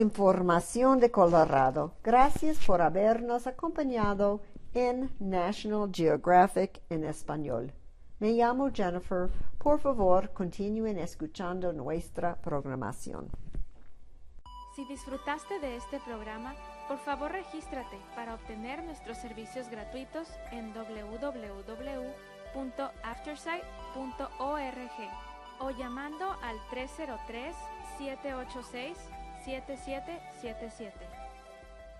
Información de Colorado. Gracias por habernos acompañado en National Geographic en español. Me llamo Jennifer. Por favor, continúen escuchando nuestra programación. Si disfrutaste de este programa, por favor regístrate para obtener nuestros servicios gratuitos en www.aftersight.org o llamando al 303-786-7777.